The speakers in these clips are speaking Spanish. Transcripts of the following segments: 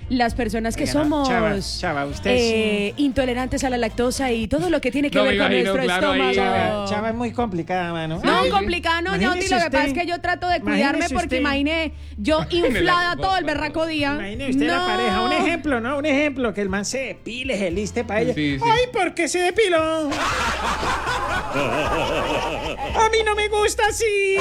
las personas que Oiga, no, somos Chava, usted intolerantes a la lactosa y todo lo que tiene que No, ver me con imagino, nuestro claro, ahí, estómago. Chava es muy complicada, mano. No, Ay, complicado, no, imagínese Ñauti, lo que pasa es usted. que yo trato de cuidarme Imagínese porque usted. imagine yo inflada todo el berraco día. Imagine usted la pareja, un ejemplo, ¿no? Un ejemplo, que el man se depile, se liste para ella. Sí, sí. Ay, ¿por qué se depiló? A mí no me gusta así.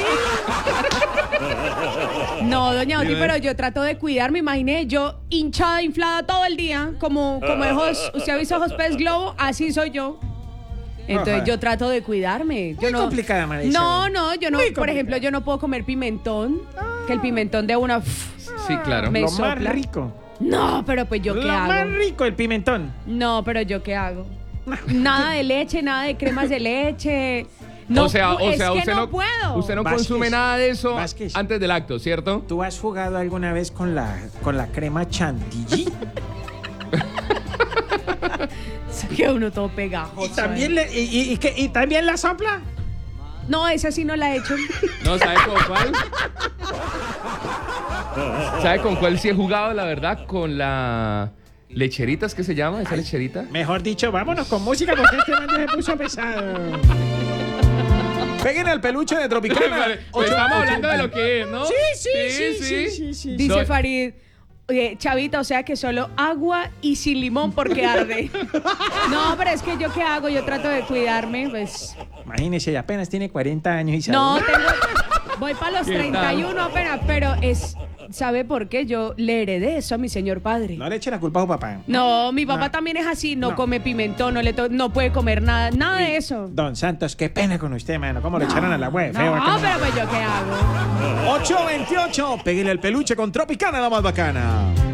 No, doña Oti, Dime. pero yo trato de cuidarme, imagine yo hinchada, inflada todo el día, como esos, usted ha visto esos pez globo, así soy yo. Entonces Ajá. yo trato de cuidarme. Yo Muy no, complicada, María No, Isabel. no, yo no, Muy por complicada. ejemplo, yo no puedo comer pimentón, que el pimentón de una Sí, claro. Me Lo sopla. más rico. No, pero pues yo qué Lo más hago. rico, el pimentón. No, pero yo qué hago. Nada de leche, nada de cremas de leche. No, o sea, es que usted no puedo. Usted no Vázquez, consume nada de eso Vázquez. antes del acto, ¿cierto? ¿Tú has jugado alguna vez con la crema chantilly? Que uno todo pegajoso. ¿Y también, y también la sopla? No, esa sí no la he hecho. No, ¿sabe con cuál? ¿Sabe con cuál sí he jugado, la verdad? Con la lecheritas, ¿qué se llama esa lecherita? Mejor dicho, vámonos con música porque este man ya se puso pesado. Peguen al peluche de Tropicana. Pues estamos hablando de lo que es, ¿no? Sí. Dice No. Farid, Chavita, o sea que solo agua y sin limón porque arde. No, pero es que yo qué hago, yo trato de cuidarme, pues. Imagínese, ella apenas tiene 40 años y sabe. No, voy para los ¿Qué tal? 31 apenas, pero ¿sabe por qué? Yo le heredé eso a mi señor padre. No le eche la culpa a su papá. No, mi papá No. también es así, no No. come pimentón, no puede comer nada de eso. Don Santos, qué pena con usted, mano. ¿Cómo lo echaron a la web? Feo, No, acá. pero pues yo qué hago. 828. Peguen al peluche con Tropicana, la más bacana.